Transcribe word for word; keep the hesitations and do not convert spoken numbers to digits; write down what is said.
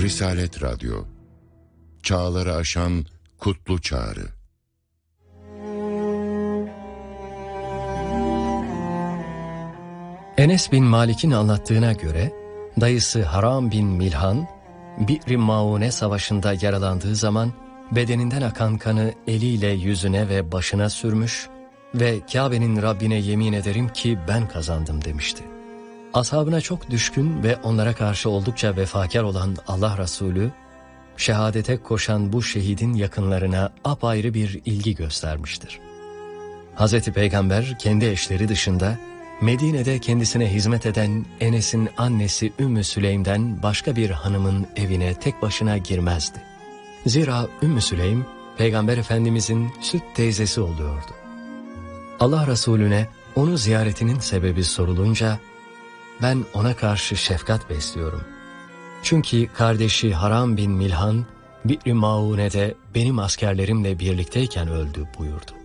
Risalet Radyo, çağları aşan kutlu çağrı. Enes bin Malik'in anlattığına göre, dayısı Haram bin Milhan, Bi'r-i Maune savaşında yaralandığı zaman, bedeninden akan kanı eliyle yüzüne ve başına sürmüş ve Kabe'nin Rabbine yemin ederim ki ben kazandım demişti. Ashabına çok düşkün ve onlara karşı oldukça vefakar olan Allah Resulü, şehadete koşan bu şehidin yakınlarına apayrı bir ilgi göstermiştir. Hazreti Peygamber kendi eşleri dışında, Medine'de kendisine hizmet eden Enes'in annesi Ümmü Süleym'den başka bir hanımın evine tek başına girmezdi. Zira Ümmü Süleym, Peygamber Efendimizin süt teyzesi oluyordu. Allah Resulüne onu ziyaretinin sebebi sorulunca, ben ona karşı şefkat besliyorum. Çünkü kardeşi Haram bin Milhan, Bi'r-i Maune'de benim askerlerimle birlikteyken öldü buyurdu.